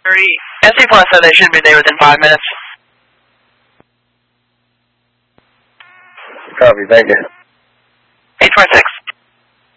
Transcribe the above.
NC Plus said they should be there within 5 minutes. Copy, thank you. 826.